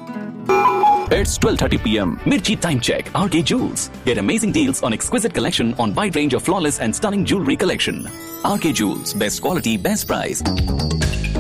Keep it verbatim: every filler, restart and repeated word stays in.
It's twelve thirty p m. Mirchi Time Check. R K Jewels. Get amazing deals on exquisite collection on wide range of flawless and stunning jewelry collection. R K Jewels. Best quality, best price.